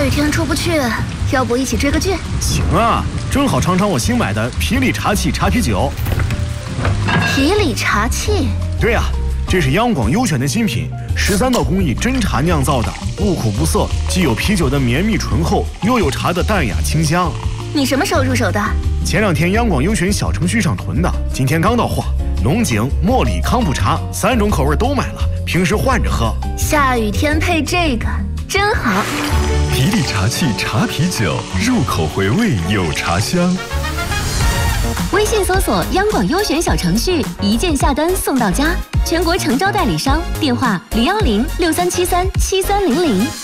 雨天出不去，要不一起追个剧？ 行啊，正好尝尝我新买的皮里茶器茶啤酒。 皮里茶器？ 对啊，这是央广优选的新品，13道工艺真茶酿造的，不苦不涩，既有啤酒的绵密醇厚，又有茶的淡雅清香。 你什么时候入手的？ 前2天央广优选小程序上囤的，今天刚到货。龙井、茉莉、康普茶3种口味都买了，平时换着喝。 下雨天配这个真好。 皮里茶器茶啤酒，入口回味有茶香。 微信搜索央广优选小程序，一键下单送到家。全国诚招代理商，电话01063737300。